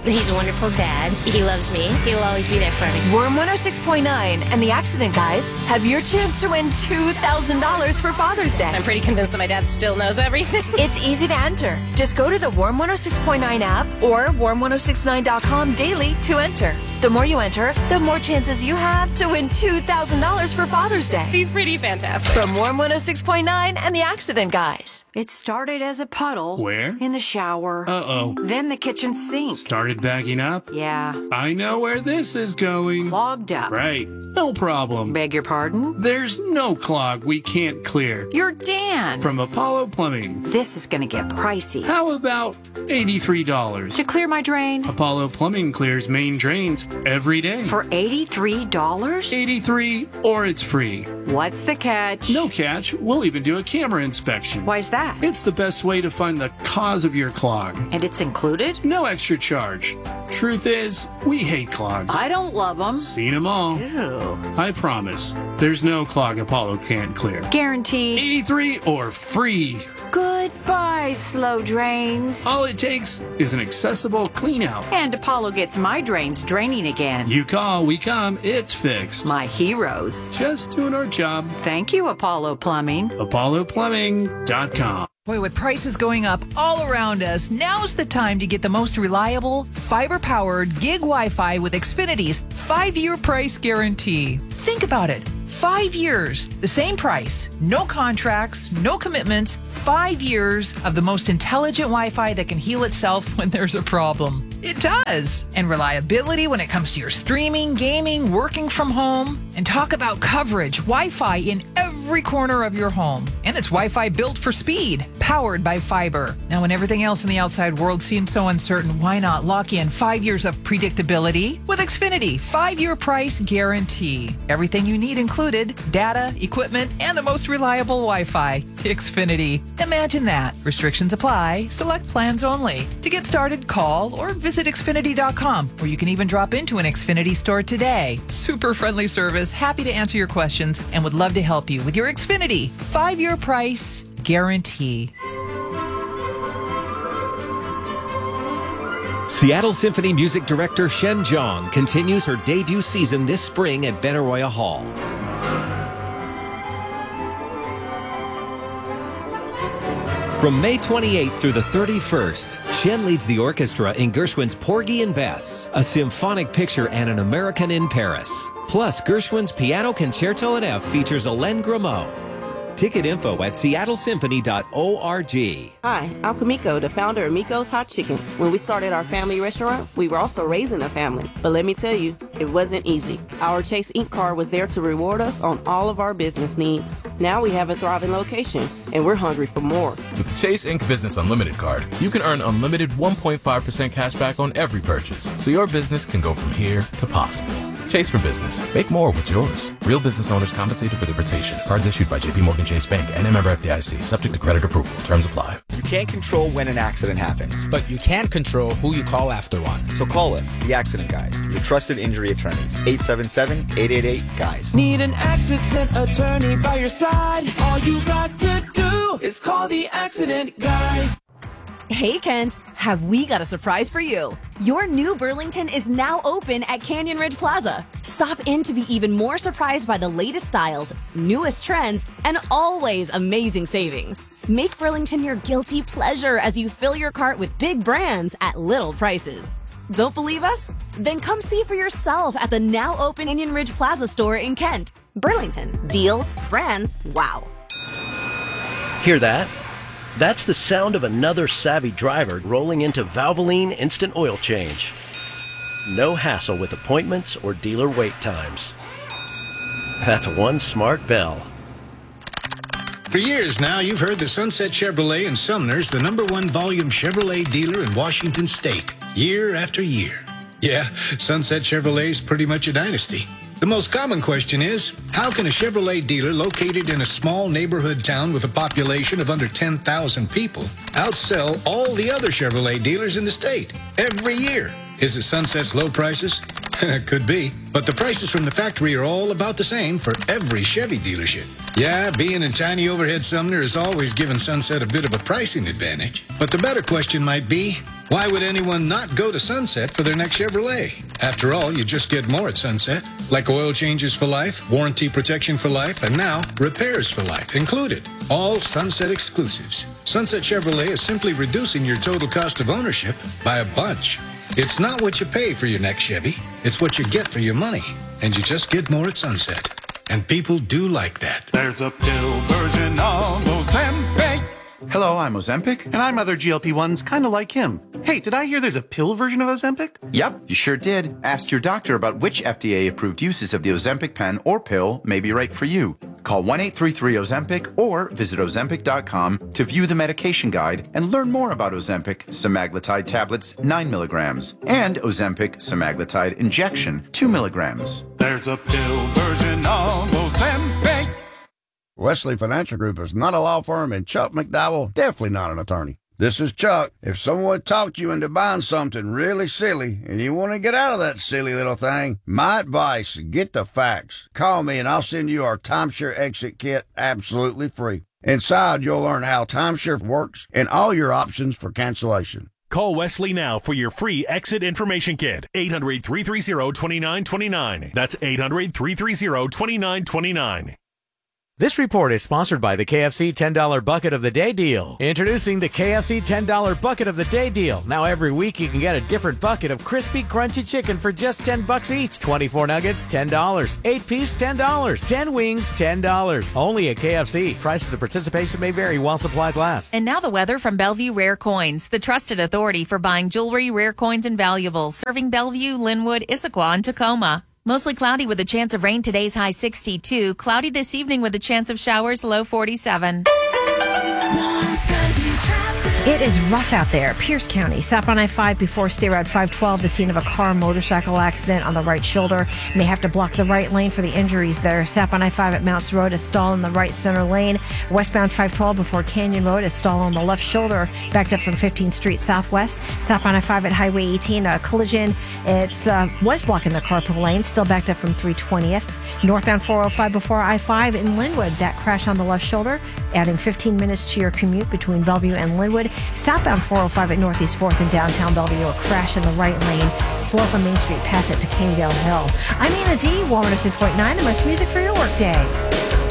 He's a wonderful dad. He loves me. He'll always be there for me. Warm 106.9 and the Accident Guys have your chance to win $2,000 for Father's Day. I'm pretty convinced that my dad still knows everything. It's easy to enter. Just go to the Warm 106.9 app or warm1069.com daily to enter. The more you enter, the more chances you have to win $2,000 for Father's Day. He's pretty fantastic. From Warm 106.9 and the Accident Guys. It started as a puddle. Where? In the shower. Uh-oh. Then the kitchen sink. Started backing up? Yeah. I know where this is going. Clogged up. Right. No problem. Beg your pardon? There's no clog we can't clear. You're Dan. From Apollo Plumbing. This is going to get pricey. How about $83? To clear my drain? Apollo Plumbing clears main drains every day. For $83? $83 or it's free. What's the catch? No catch. We'll even do a camera inspection. Why's that? It's the best way to find the cause of your clog. And it's included? No extra charge. Truth is, we hate clogs. I don't love them. Seen them all. Ew. I promise. There's no clog Apollo can't clear. Guaranteed. 83 or free. Goodbye, slow drains. All it takes is an accessible clean out. And Apollo gets my drains draining again. You call, we come, it's fixed. My heroes. Just doing our job. Thank you, Apollo Plumbing. ApolloPlumbing.com. Boy, with prices going up all around us, now's the time to get the most reliable, fiber-powered gig Wi-Fi with Xfinity's 5-year price guarantee. Think about it. 5 years, the same price, no contracts, no commitments, 5 years of the most intelligent Wi-Fi that can heal itself when there's a problem. It does. And reliability when it comes to your streaming, gaming, working from home. And talk about coverage, Wi-Fi in every corner of your home. And it's Wi-Fi built for speed, powered by fiber. Now, when everything else in the outside world seems so uncertain, why not lock in 5 years of predictability with Xfinity 5-year price guarantee? Everything you need included, data, equipment, and the most reliable Wi-Fi. Xfinity. Imagine that. Restrictions apply. Select plans only. To get started, call or visit Xfinity.com, or you can even drop into an Xfinity store today. Super friendly service, happy to answer your questions, and would love to help you with your Xfinity 5-year price guarantee. Seattle Symphony music director Shen Zhang continues her debut season this spring at Benaroya Hall. From May 28th through the 31st, Shen leads the orchestra in Gershwin's Porgy and Bess, a symphonic picture and an American in Paris. Plus, Gershwin's Piano Concerto in F features Alain Grimaud. Ticket info at seattlesymphony.org. Hi, I'm Kamiko, the founder of Miko's Hot Chicken. When we started our family restaurant, we were also raising a family. But let me tell you, it wasn't easy. Our Chase Inc. card was there to reward us on all of our business needs. Now we have a thriving location, and we're hungry for more. With the Chase Inc. Business Unlimited card, you can earn unlimited 1.5% cash back on every purchase, so your business can go from here to possible. Chase for Business. Make more with yours. Real business owners compensated for their rotation. Cards issued by J.P. Morgan Chase Bank and a member FDIC. Subject to credit approval. Terms apply. You can't control when an accident happens, but you can control who you call after one. So call us, the Accident Guys, your trusted injury attorneys. 877-888-GUYS. Need an accident attorney by your side? All you got to do is call the Accident Guys. Hey Kent, have we got a surprise for you? Your new Burlington is now open at Canyon Ridge Plaza. Stop in to be even more surprised by the latest styles, newest trends, and always amazing savings. Make Burlington your guilty pleasure as you fill your cart with big brands at little prices. Don't believe us? Then come see for yourself at the now open Canyon Ridge Plaza store in Kent. Burlington. Deals, brands, wow. Hear that? That's the sound of another savvy driver rolling into Valvoline Instant Oil Change. No hassle with appointments or dealer wait times. That's one smart bell. For years now, you've heard that Sunset Chevrolet in Sumner's the #1 volume Chevrolet dealer in Washington State, year after year. Yeah, Sunset Chevrolet's pretty much a dynasty. The most common question is, how can a Chevrolet dealer located in a small neighborhood town with a population of under 10,000 people outsell all the other Chevrolet dealers in the state every year? Is it Sunset's low prices? Could be. But the prices from the factory are all about the same for every Chevy dealership. Yeah, being in tiny overhead Sumner has always given Sunset a bit of a pricing advantage. But the better question might be, why would anyone not go to Sunset for their next Chevrolet? After all, you just get more at Sunset, like oil changes for life, warranty protection for life, and now repairs for life included. All Sunset exclusives. Sunset Chevrolet is simply reducing your total cost of ownership by a bunch. It's not what you pay for your next Chevy, it's what you get for your money. And you just get more at Sunset. And people do like that. There's a pill version of Ozempic. Hello, I'm Ozempic. And I'm other GLP-1s kind of like him. Hey, did I hear there's a pill version of Ozempic? Yep, you sure did. Ask your doctor about which FDA-approved uses of the Ozempic pen or pill may be right for you. Call 1-833-OZEMPIC or visit Ozempic.com to view the medication guide and learn more about Ozempic semaglutide tablets 9 milligrams and Ozempic semaglutide injection 2 milligrams. There's a pill version of Ozempic. Wesley Financial Group is not a law firm, and Chuck McDowell definitely not an attorney. This is Chuck. If someone talked you into buying something really silly and you want to get out of that silly little thing, my advice, get the facts. Call me and I'll send you our timeshare exit kit absolutely free. Inside, you'll learn how timeshare works and all your options for cancellation. Call Wesley now for your free exit information kit. 800-330-2929. That's 800-330-2929. This report is sponsored by the KFC $10 Bucket of the Day deal. Introducing the KFC $10 Bucket of the Day deal. Now every week you can get a different bucket of crispy, crunchy chicken for just $10 each. 24 nuggets, $10. 8-piece, $10. 10 wings, $10. Only at KFC. Prices of participation may vary while supplies last. And now the weather from Bellevue Rare Coins, the trusted authority for buying jewelry, rare coins, and valuables. Serving Bellevue, Linwood, Issaquah, and Tacoma. Mostly cloudy with a chance of rain. Today's high 62. Cloudy this evening with a chance of showers, low 47. It is rough out there. Pierce County, south on I-5 before State Route 512, the scene of a car-motorcycle accident on the right shoulder. May have to block the right lane for the injuries there. South on I-5 at Mounts Road, a stall in the right center lane. Westbound 512 before Canyon Road, a stall on the left shoulder, backed up from 15th Street Southwest. South on I-5 at Highway 18, a collision. It was blocking the carpool lane, still backed up from 320th. Northbound 405 before I-5 in Linwood, that crash on the left shoulder, adding 15 minutes to your commute between Bellevue and Linwood. Southbound 405 at Northeast 4th in downtown Bellevue, a crash in the right lane. Slow from Main Street, pass it to Canedale Hill. I'm Anna D, 106.9, the most music for your workday.